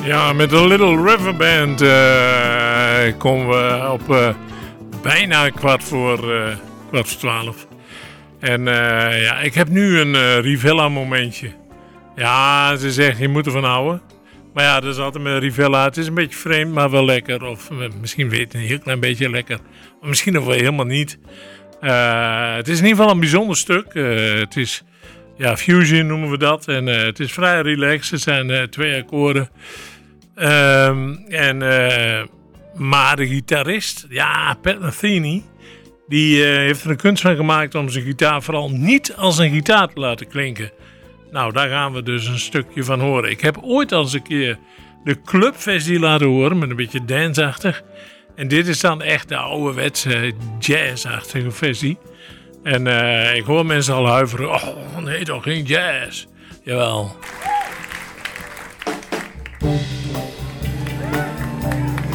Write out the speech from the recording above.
Ja, met de Little River Band komen we op bijna kwart voor 12. En ja, ik heb nu een Rivella momentje. Ja, ze zegt je moet ervan houden. Maar ja, dat is altijd met Rivella. Het is een beetje vreemd, maar wel lekker. Of misschien weet je een heel klein beetje lekker. Maar misschien nog wel helemaal niet. Het is in ieder geval een bijzonder stuk. Het is fusion noemen we dat. En het is vrij relaxed. Het zijn 2 akkoorden. Maar de gitarist, Pat Metheny, die heeft er een kunst van gemaakt om zijn gitaar vooral niet als een gitaar te laten klinken. Nou, daar gaan we dus een stukje van horen. Ik heb ooit al eens een keer de clubversie laten horen met een beetje danceachtig. En dit is dan echt de ouderwetse jazzachtige versie. En ik hoor mensen al huiveren. Oh, nee, toch geen jazz. Jawel.